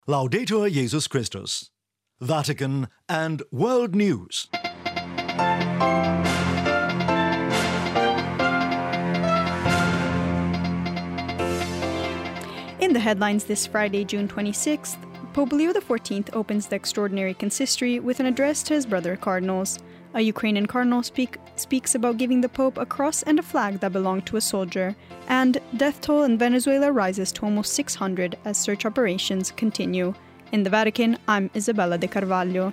Laudetur Jesus Christus. Vatican and World News. In the headlines this Friday, June 26th, Pope Leo XIV opens the extraordinary consistory with an address to his brother cardinals. A Ukrainian cardinal speaks about giving the Pope a cross and a flag that belonged to a soldier. And death toll in Venezuela rises to almost 600 as search operations continue. In the Vatican, I'm Isabella De Carvalho.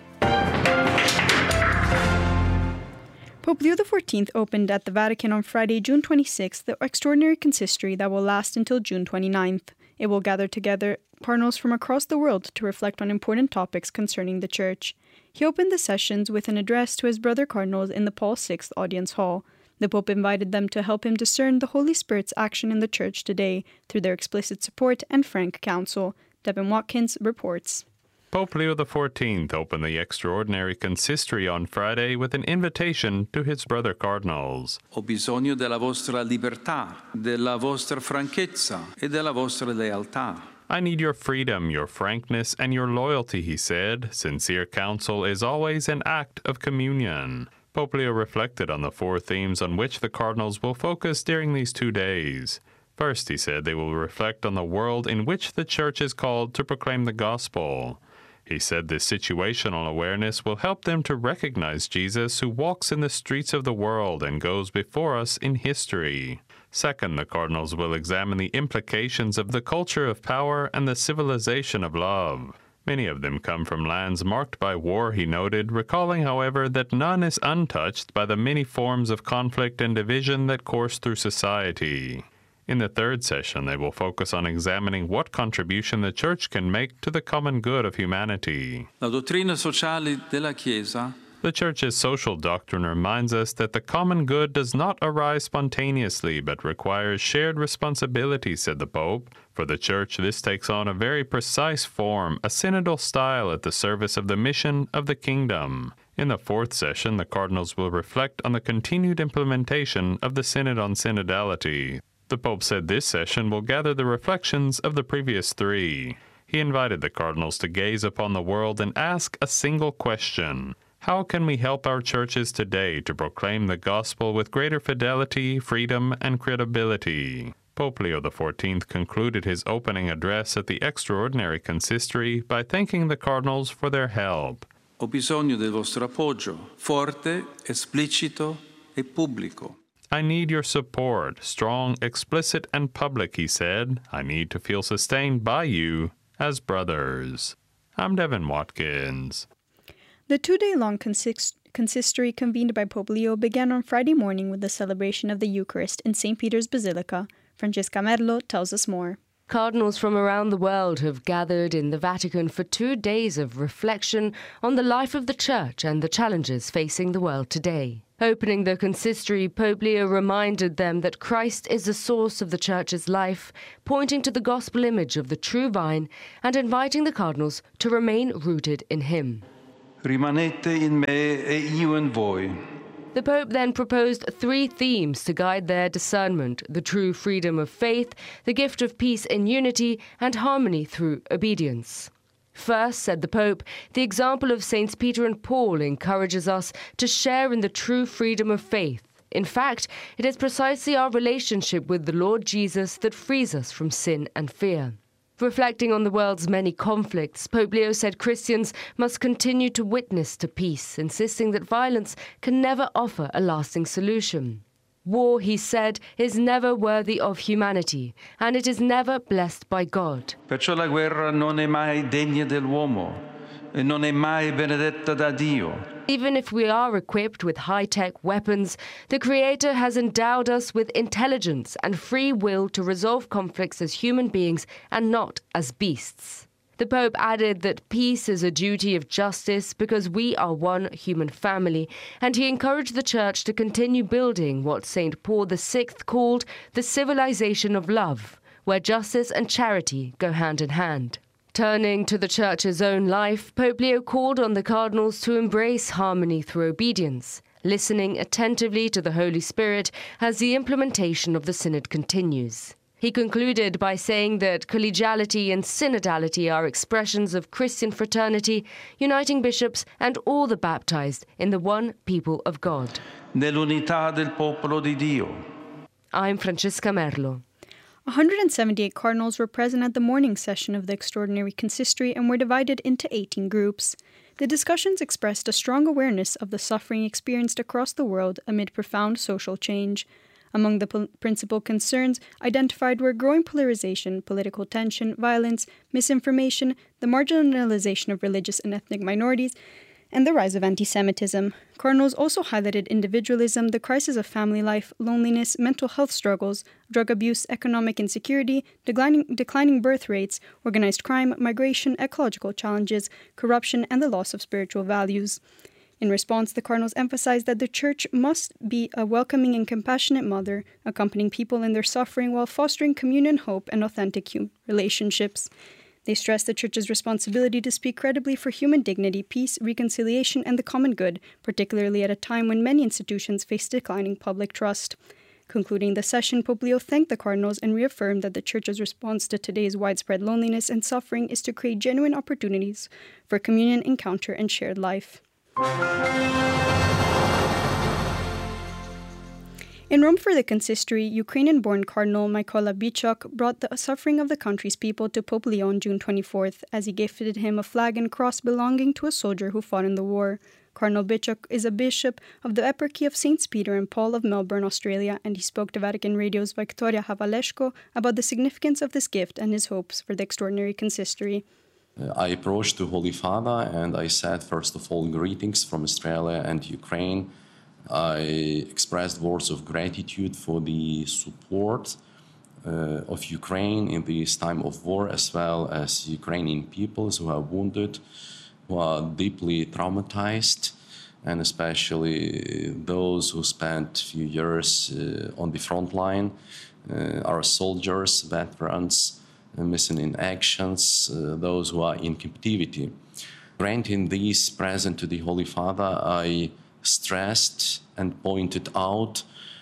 Pope Leo XIV opened at the Vatican on Friday, June 26th, the extraordinary consistory that will last until June 29th. It will gather together cardinals from across the world to reflect on important topics concerning the Church. He opened the sessions with an address to his brother cardinals in the Paul VI Audience Hall. The Pope invited them to help him discern the Holy Spirit's action in the Church today through their explicit support and frank counsel. Devin Watkins reports. Pope Leo XIV opened the extraordinary consistory on Friday with an invitation to his brother cardinals. Ho bisogno della vostra libertà, della vostra franchezza e della vostra lealtà. I need your freedom, your frankness, and your loyalty, he said. Sincere counsel is always an act of communion. Pope Leo reflected on the four themes on which the cardinals will focus during these 2 days. First, he said, they will reflect on the world in which the Church is called to proclaim the gospel. He said this situational awareness will help them to recognize Jesus who walks in the streets of the world and goes before us in history. Second, the cardinals will examine the implications of the culture of power and the civilization of love. Many of them come from lands marked by war, he noted, recalling, however, that none is untouched by the many forms of conflict and division that course through society. In the third session, they will focus on examining what contribution the Church can make to the common good of humanity. La dottrina sociale della Chiesa. The Church's social doctrine reminds us that the common good does not arise spontaneously, but requires shared responsibility, said the Pope. For the Church, this takes on a very precise form, a synodal style at the service of the mission of the kingdom. In the fourth session, the cardinals will reflect on the continued implementation of the Synod on Synodality. The Pope said this session will gather the reflections of the previous 3. He invited the cardinals to gaze upon the world and ask a single question. How can we help our churches today to proclaim the gospel with greater fidelity, freedom, and credibility? Pope Leo XIV concluded his opening address at the extraordinary consistory by thanking the cardinals for their help. Ho bisogno del vostro appoggio, forte, esplicito e pubblico. I need your support, strong, explicit, and public, he said. I need to feel sustained by you as brothers. I'm Devin Watkins. The 2-day-long consistory convened by Pope Leo began on Friday morning with the celebration of the Eucharist in St. Peter's Basilica. Francesca Merlo tells us more. Cardinals from around the world have gathered in the Vatican for 2 days of reflection on the life of the Church and the challenges facing the world today. Opening the consistory, Pope Leo reminded them that Christ is the source of the Church's life, pointing to the gospel image of the true vine and inviting the cardinals to remain rooted in him. Rimanete in me e io in voi. The Pope then proposed 3 themes to guide their discernment: the true freedom of faith, the gift of peace in unity, and harmony through obedience. First, said the Pope, the example of Saints Peter and Paul encourages us to share in the true freedom of faith. In fact, it is precisely our relationship with the Lord Jesus that frees us from sin and fear. Reflecting on the world's many conflicts, Pope Leo said Christians must continue to witness to peace, insisting that violence can never offer a lasting solution. War, he said, is never worthy of humanity, and it is never blessed by God. Perciò la guerra non è mai degna dell'uomo e non è mai benedetta da Dio. Even if we are equipped with high-tech weapons, the Creator has endowed us with intelligence and free will to resolve conflicts as human beings and not as beasts. The Pope added that peace is a duty of justice because we are one human family, and he encouraged the Church to continue building what St. Paul VI called the civilization of love, where justice and charity go hand in hand. Turning to the Church's own life, Pope Leo called on the cardinals to embrace harmony through obedience, listening attentively to the Holy Spirit as the implementation of the Synod continues. He concluded by saying that collegiality and synodality are expressions of Christian fraternity, uniting bishops and all the baptized in the one people of God. Nell'unità del popolo di Dio. I'm Francesca Merlo. 178 cardinals were present at the morning session of the Extraordinary Consistory and were divided into 18 groups. The discussions expressed a strong awareness of the suffering experienced across the world amid profound social change. Among the principal concerns identified were growing polarization, political tension, violence, misinformation, the marginalization of religious and ethnic minorities, and the rise of anti-Semitism. Cardinals also highlighted individualism, the crisis of family life, loneliness, mental health struggles, drug abuse, economic insecurity, declining birth rates, organized crime, migration, ecological challenges, corruption, and the loss of spiritual values. In response, the cardinals emphasized that the Church must be a welcoming and compassionate mother, accompanying people in their suffering while fostering communion, hope, and authentic relationships. They stressed the Church's responsibility to speak credibly for human dignity, peace, reconciliation, and the common good, particularly at a time when many institutions face declining public trust. Concluding the session, Pope Leo thanked the cardinals and reaffirmed that the Church's response to today's widespread loneliness and suffering is to create genuine opportunities for communion, encounter, and shared life. In Rome for the consistory, Ukrainian-born Cardinal Mykola Bichuk brought the suffering of the country's people to Pope Leo on June 24th, as he gifted him a flag and cross belonging to a soldier who fought in the war. Cardinal Bichuk is a bishop of the Eparchy of Saints Peter and Paul of Melbourne, Australia, and he spoke to Vatican Radio's Victoria Havaleshko about the significance of this gift and his hopes for the extraordinary consistory. I approached the Holy Father and I said, first of all, greetings from Australia and Ukraine. I expressed words of gratitude for the support of Ukraine in this time of war, as well as Ukrainian peoples who are wounded, who are deeply traumatized, and especially those who spent a few years on the front line, our soldiers, veterans, missing in actions, those who are in captivity. Granting this present to the Holy Father, I stressed and pointed out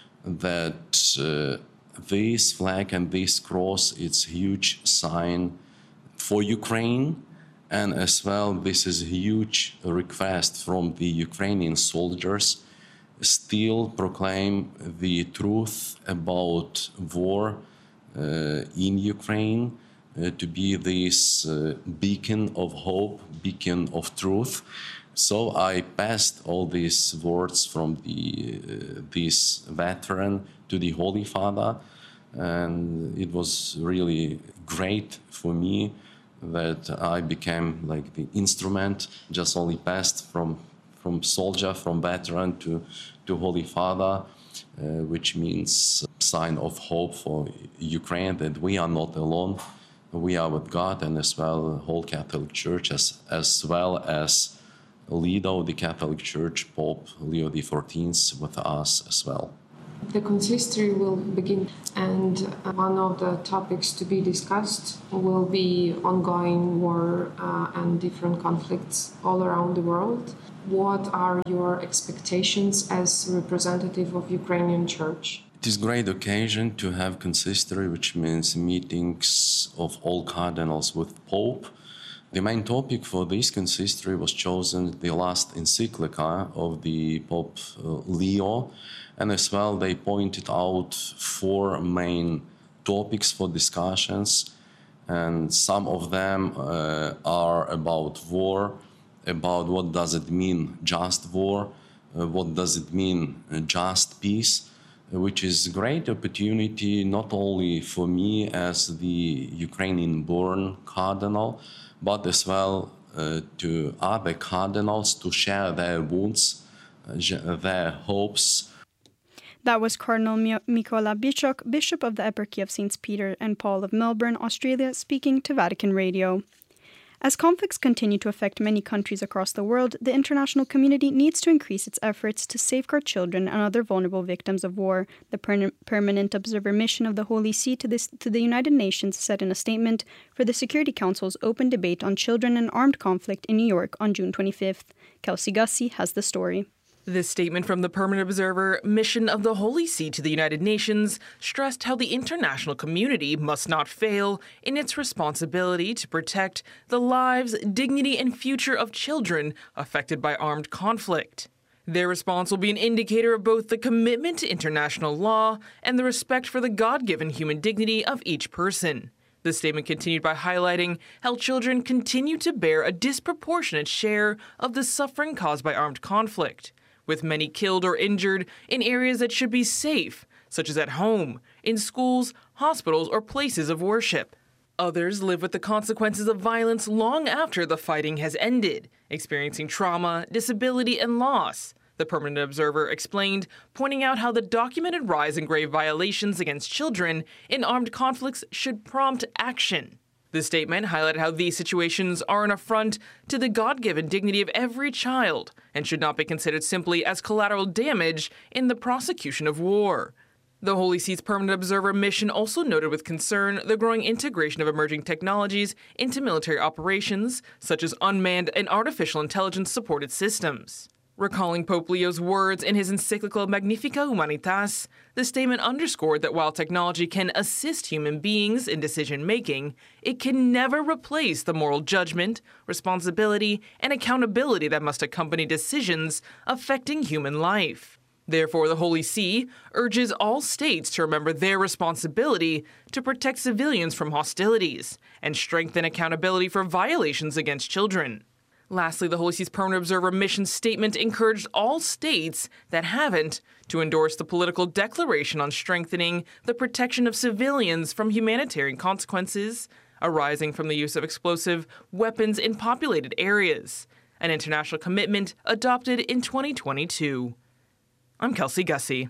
that this flag and this cross is a huge sign for Ukraine, and as well this is a huge request from the Ukrainian soldiers still proclaim the truth about war in Ukraine, to be this beacon of hope, beacon of truth. So I passed all these words from this veteran to the Holy Father, and it was really great for me that I became like the instrument, just only passed from soldier, from veteran to Holy Father, which means sign of hope for Ukraine, that we are not alone, we are with God, and as well the whole Catholic Church, as well as leader of the Catholic Church, Pope Leo XIV, with us as well. The consistory will begin, and one of the topics to be discussed will be ongoing war and different conflicts all around the world. What are your expectations as representative of Ukrainian Church? It is a great occasion to have consistory, which means meetings of all cardinals with Pope. The main topic for this consistory was chosen the last encyclica of the Pope Leo, and as well they pointed out 4 main topics for discussions, and some of them are about war, about what does it mean just war, what does it mean just peace, which is a great opportunity not only for me as the Ukrainian-born cardinal, but as well to other cardinals to share their wounds, their hopes. That was Cardinal Mykola Bichuk, Bishop of the Eparchy of Saints Peter and Paul of Melbourne, Australia, speaking to Vatican Radio. As conflicts continue to affect many countries across the world, the international community needs to increase its efforts to safeguard children and other vulnerable victims of war. The permanent observer mission of the Holy See to the United Nations said in a statement for the Security Council's open debate on children and armed conflict in New York on June 25th. Kelsey Gussie has the story. This statement from the Permanent Observer Mission of the Holy See to the United Nations stressed how the international community must not fail in its responsibility to protect the lives, dignity, and future of children affected by armed conflict. Their response will be an indicator of both the commitment to international law and the respect for the God-given human dignity of each person. The statement continued by highlighting how children continue to bear a disproportionate share of the suffering caused by armed conflict, with many killed or injured in areas that should be safe, such as at home, in schools, hospitals, or places of worship. Others live with the consequences of violence long after the fighting has ended, experiencing trauma, disability, and loss, the Permanent Observer explained, pointing out how the documented rise in grave violations against children in armed conflicts should prompt action. The statement highlighted how these situations are an affront to the God-given dignity of every child and should not be considered simply as collateral damage in the prosecution of war. The Holy See's Permanent Observer mission also noted with concern the growing integration of emerging technologies into military operations, such as unmanned and artificial intelligence-supported systems. Recalling Pope Leo's words in his encyclical Magnifica Humanitas, the statement underscored that while technology can assist human beings in decision-making, it can never replace the moral judgment, responsibility, and accountability that must accompany decisions affecting human life. Therefore, the Holy See urges all states to remember their responsibility to protect civilians from hostilities and strengthen accountability for violations against children. Lastly, the Holy See's Permanent Observer mission statement encouraged all states that haven't to endorse the political declaration on strengthening the protection of civilians from humanitarian consequences arising from the use of explosive weapons in populated areas, an international commitment adopted in 2022. I'm Kelsey Gussie.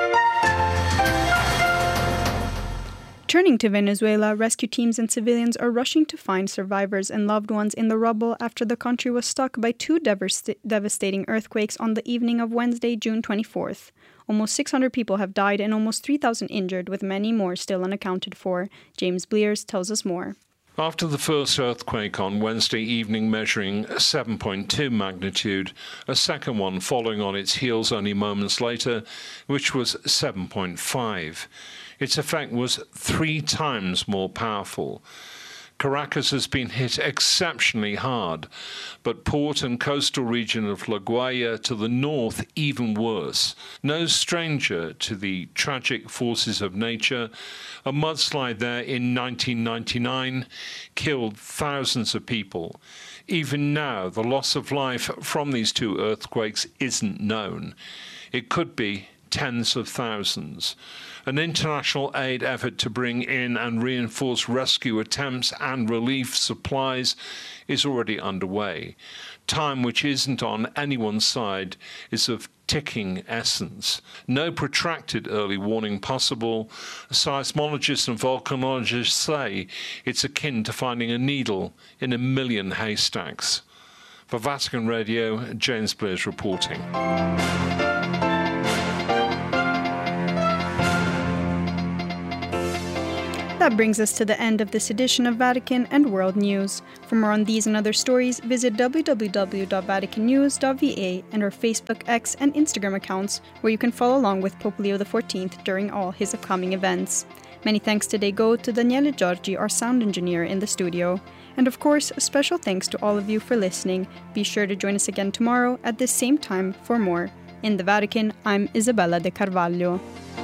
Turning to Venezuela, rescue teams and civilians are rushing to find survivors and loved ones in the rubble after the country was struck by two devastating earthquakes on the evening of Wednesday, June 24th. Almost 600 people have died and almost 3,000 injured, with many more still unaccounted for. James Blears tells us more. After the first earthquake on Wednesday evening measuring 7.2 magnitude, a second one following on its heels only moments later, which was 7.5. Its effect was 3 times more powerful. Caracas has been hit exceptionally hard, but port and coastal region of La Guaira to the north even worse. No stranger to the tragic forces of nature, a mudslide there in 1999 killed thousands of people. Even now, the loss of life from these two earthquakes isn't known. It could be tens of thousands. An international aid effort to bring in and reinforce rescue attempts and relief supplies is already underway. Time which isn't on anyone's side is of ticking essence. No protracted early warning possible. Seismologists and volcanologists say it's akin to finding a needle in a million haystacks. For Vatican Radio, James Blears reporting. That brings us to the end of this edition of Vatican and World News. For more on these and other stories, visit www.vaticannews.va and our Facebook, X, and Instagram accounts, where you can follow along with Pope Leo XIV during all his upcoming events. Many thanks today go to Daniele Giorgi, our sound engineer in the studio. And of course, a special thanks to all of you for listening. Be sure to join us again tomorrow at this same time for more. In the Vatican, I'm Isabella De Carvalho.